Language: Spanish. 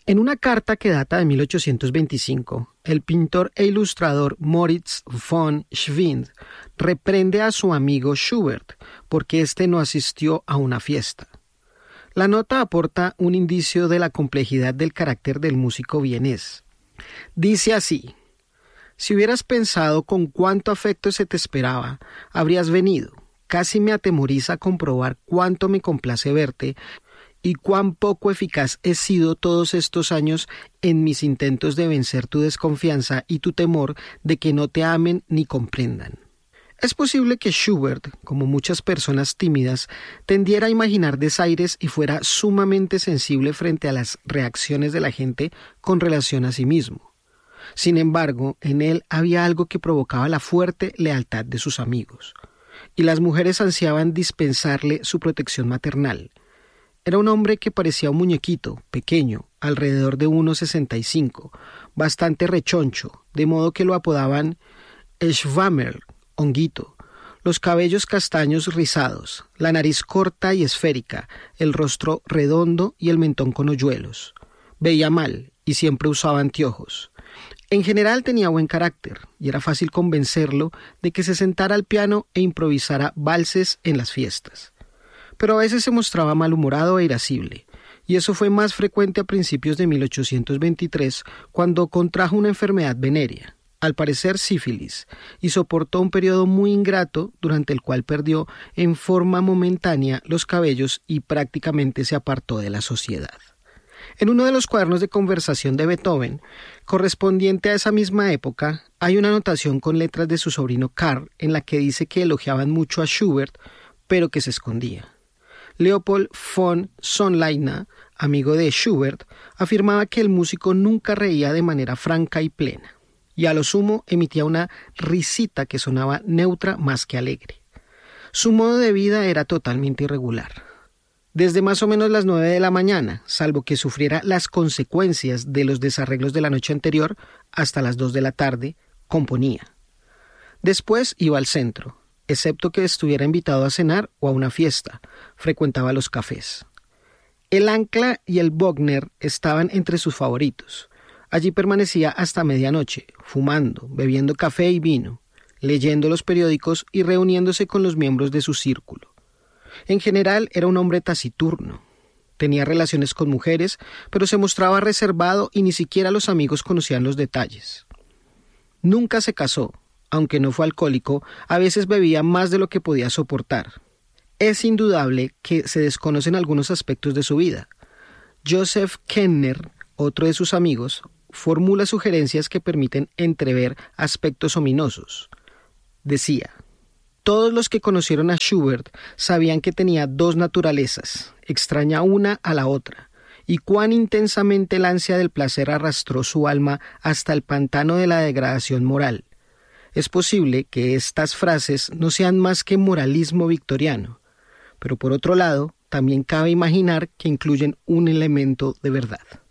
En una carta que data de 1825, el pintor e ilustrador Moritz von Schwind reprende a su amigo Schubert porque éste no asistió a una fiesta. La nota aporta un indicio de la complejidad del carácter del músico vienés. Dice así: si hubieras pensado con cuánto afecto se te esperaba, habrías venido. Casi me atemoriza comprobar cuánto me complace verte y cuán poco eficaz he sido todos estos años en mis intentos de vencer tu desconfianza y tu temor de que no te amen ni comprendan. Es posible que Schubert, como muchas personas tímidas, tendiera a imaginar desaires y fuera sumamente sensible frente a las reacciones de la gente con relación a sí mismo. Sin embargo, en él había algo que provocaba la fuerte lealtad de sus amigos, y las mujeres ansiaban dispensarle su protección maternal. Era un hombre que parecía un muñequito, pequeño, alrededor de 1,65, bastante rechoncho, de modo que lo apodaban Schwammerl, honguito, los cabellos castaños rizados, la nariz corta y esférica, el rostro redondo y el mentón con hoyuelos. Veía mal y siempre usaba anteojos. En general tenía buen carácter y era fácil convencerlo de que se sentara al piano e improvisara valses en las fiestas. Pero a veces se mostraba malhumorado e irascible, y eso fue más frecuente a principios de 1823, cuando contrajo una enfermedad venérea, al parecer sífilis, y soportó un periodo muy ingrato durante el cual perdió en forma momentánea los cabellos y prácticamente se apartó de la sociedad. En uno de los cuadernos de conversación de Beethoven, correspondiente a esa misma época, hay una anotación con letras de su sobrino Karl en la que dice que elogiaban mucho a Schubert, pero que se escondía. Leopold von Sonnleitner, amigo de Schubert, afirmaba que el músico nunca reía de manera franca y plena, y a lo sumo emitía una risita que sonaba neutra más que alegre. Su modo de vida era totalmente irregular. Desde más o menos las 9 de la mañana, salvo que sufriera las consecuencias de los desarreglos de la noche anterior, hasta las 2 de la tarde, componía. Después iba al centro, excepto que estuviera invitado a cenar o a una fiesta, frecuentaba los cafés. El Ancla y el Wagner estaban entre sus favoritos. Allí permanecía hasta medianoche, fumando, bebiendo café y vino, leyendo los periódicos y reuniéndose con los miembros de su círculo. En general era un hombre taciturno. Tenía relaciones con mujeres, pero se mostraba reservado y ni siquiera los amigos conocían los detalles. Nunca se casó. Aunque no fue alcohólico, a veces bebía más de lo que podía soportar. Es indudable que se desconocen algunos aspectos de su vida. Joseph Kenner, otro de sus amigos, formula sugerencias que permiten entrever aspectos ominosos. Decía: todos los que conocieron a Schubert sabían que tenía dos naturalezas, extraña una a la otra, y cuán intensamente el ansia del placer arrastró su alma hasta el pantano de la degradación moral. Es posible que estas frases no sean más que moralismo victoriano, pero por otro lado, también cabe imaginar que incluyen un elemento de verdad.